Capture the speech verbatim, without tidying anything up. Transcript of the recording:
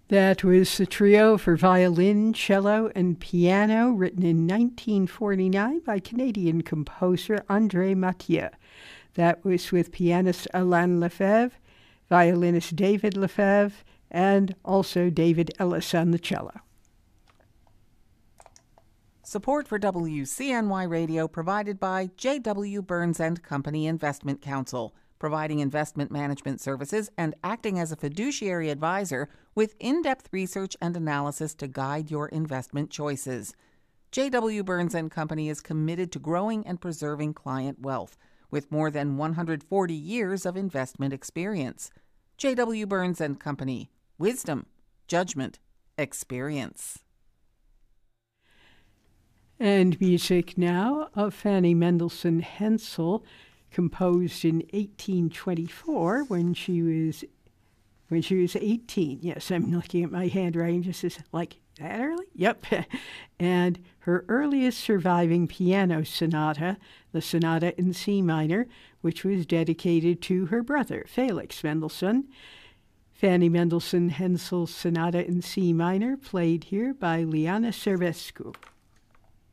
That was the trio for violin, cello, and piano, written in nineteen forty-nine by Canadian composer André Mathieu. That was with pianist Alain Lefebvre, violinist David Lefebvre, and also David Ellis on the cello. Support for W C N Y Radio provided by J W. Burns and Company Investment Counsel, providing investment management services and acting as a fiduciary advisor with in-depth research and analysis to guide your investment choices. J W. Burns and Company is committed to growing and preserving client wealth with more than one hundred forty years of investment experience. J W. Burns and Company. Wisdom, judgment, experience. And music now of Fanny Mendelssohn Hensel, composed in eighteen twenty-four when she was when she was eighteen. Yes, I'm looking at my handwriting. Just as like that early? Yep. And her earliest surviving piano sonata, the Sonata in C minor, which was dedicated to her brother, Felix Mendelssohn. Fanny Mendelssohn Hensel's Sonata in C minor, played here by Liana Servescu.